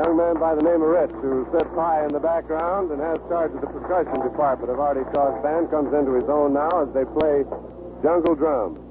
young man by the name of Ritz, who sits high in the background and has charge of the percussion department of Artie Shaw's band, comes into his own now as they play Jungle Drum.